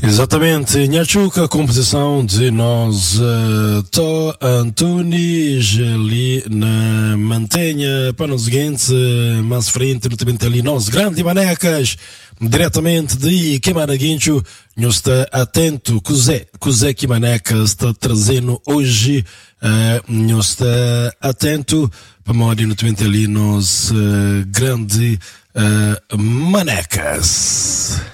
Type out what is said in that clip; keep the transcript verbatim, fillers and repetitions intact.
Exatamente, Nhachuca, composição de nós, uh, Tó Antunes, ali na Mantenha, para o seguinte, uh, mais frente, notamente ali, nós, grande Manecas, diretamente de Quimanaguincho, nós está atento, Cusé, Cusé Quimaneca está trazendo hoje, uh, nós está atento, para modo, notamente ali, nós, uh, grande uh, Manecas.